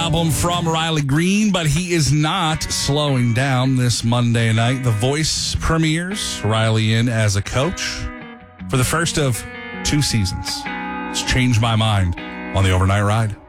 Album from Riley Green, but he is not slowing down this Monday night. The Voice premieres, Riley in as a coach for the first of 2 seasons. It's Changed My Mind on the Overnight Ride.